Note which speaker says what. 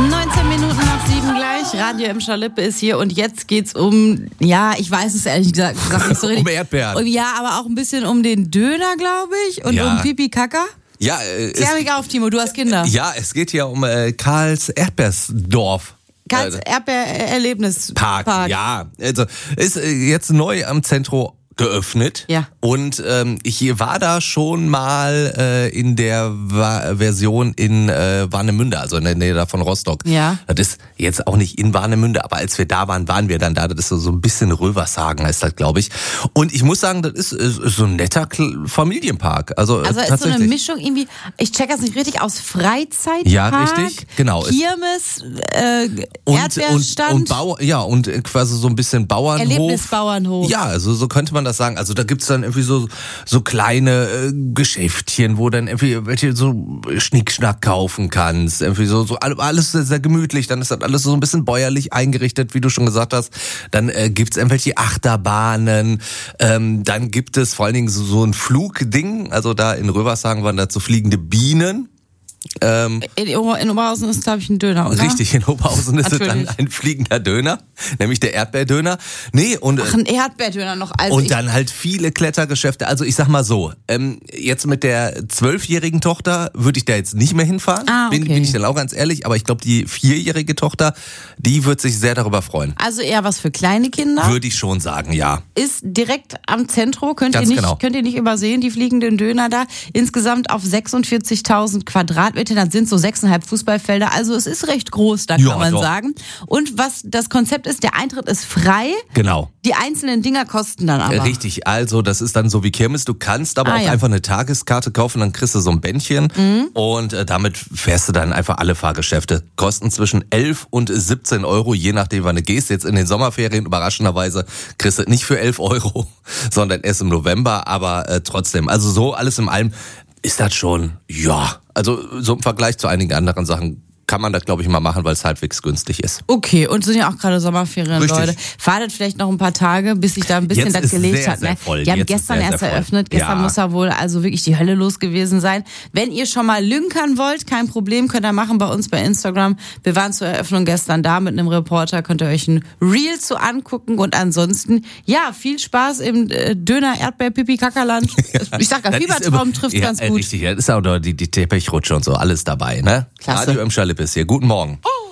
Speaker 1: 19 Minuten nach 7 gleich. Radio M. Schalippe ist hier und jetzt geht's um, ja, ich weiß es ehrlich gesagt nicht so richtig.
Speaker 2: Um Erdbeeren.
Speaker 1: Ja, aber auch ein bisschen um den Döner, glaube ich, und um Pipi Kaka.
Speaker 2: Ja,
Speaker 1: klär mich auf, Timo, du hast Kinder.
Speaker 2: Ja, es geht hier um Karls Erdbeersdorf.
Speaker 1: Karls Erdbeererlebnispark.
Speaker 2: Ja, also ist jetzt neu am Zentrum geöffnet.
Speaker 1: Ja.
Speaker 2: Und ich war da schon mal in der Version in Warnemünde, also in der Nähe da von Rostock.
Speaker 1: Ja.
Speaker 2: Das ist jetzt auch nicht in Warnemünde, aber als wir da waren, waren wir dann da. Das ist so ein bisschen Rövershagen heißt das, glaube ich. Und ich muss sagen, das ist so ein netter Familienpark. Also
Speaker 1: ist so eine Mischung irgendwie, ich check das nicht richtig, aus Freizeitpark,
Speaker 2: ja, richtig, genau.
Speaker 1: Kirmes, Erdbeerstand.
Speaker 2: Und quasi so ein bisschen Bauernhof.
Speaker 1: Erlebnisbauernhof.
Speaker 2: Ja, also so könnte man das sagen. Also da gibt's dann irgendwie so kleine Geschäftchen, wo dann irgendwie welche so Schnickschnack kaufen kannst. Irgendwie so alles sehr, sehr gemütlich. Dann ist das alles so ein bisschen bäuerlich eingerichtet, wie du schon gesagt hast. Dann gibt's irgendwelche Achterbahnen. Dann gibt es vor allen Dingen so ein Flugding. Also da in Rövershagen waren da so fliegende Bienen.
Speaker 1: In Oberhausen ist, glaube ich, ein Döner, oder?
Speaker 2: Richtig, in Oberhausen ist es dann ein fliegender Döner, nämlich der Erdbeerdöner.
Speaker 1: Ein Erdbeerdöner noch. Also
Speaker 2: und dann halt viele Klettergeschäfte. Also ich sag mal so, jetzt mit der 12-jährigen Tochter würde ich da jetzt nicht mehr hinfahren.
Speaker 1: Okay.
Speaker 2: Bin ich dann auch ganz ehrlich. Aber ich glaube, die 4-jährige Tochter, die wird sich sehr darüber freuen.
Speaker 1: Also eher was für kleine Kinder?
Speaker 2: Würde ich schon sagen, ja.
Speaker 1: Ist direkt am Zentrum, könnt ihr nicht übersehen, die fliegenden Döner da. Insgesamt auf 46.000 Quadratmeter, das sind so 6,5 Fußballfelder. Also es ist recht groß, da kann man sagen. Und was das Konzept ist, der Eintritt ist frei.
Speaker 2: Genau.
Speaker 1: Die einzelnen Dinger kosten dann aber.
Speaker 2: Richtig, also das ist dann so wie Kirmes. Du kannst aber auch einfach eine Tageskarte kaufen, dann kriegst du so ein Bändchen und damit fährst du dann einfach alle Fahrgeschäfte. Kosten zwischen 11 und 17 Euro, je nachdem wann du gehst. Jetzt in den Sommerferien überraschenderweise kriegst du nicht für 11 Euro, sondern erst im November, aber trotzdem. Also so alles in allem ist das schon, also so im Vergleich zu einigen anderen Sachen kann man das, glaube ich, mal machen, weil es halbwegs günstig ist.
Speaker 1: Okay, und sind ja auch gerade Sommerferien,
Speaker 2: Richtig.
Speaker 1: Leute. Fahrt vielleicht noch ein paar Tage, bis sich da ein bisschen das gelegt hat.
Speaker 2: Sehr voll.
Speaker 1: Die haben gestern erst eröffnet. Gestern muss ja wohl also wirklich die Hölle los gewesen sein. Wenn ihr schon mal lünkern wollt, kein Problem, könnt ihr machen bei uns bei Instagram. Wir waren zur Eröffnung gestern da mit einem Reporter, könnt ihr euch ein Reel zu angucken und ansonsten, viel Spaß im Döner-Erdbeer-Pipi-Kackerland. Ich sag ja, Fiebertraum trifft ganz gut.
Speaker 2: Richtig, das ist auch die Teppichrutsche und so, alles dabei, ne?
Speaker 1: Klasse.
Speaker 2: Radio M. Schalippe ist hier. Guten Morgen.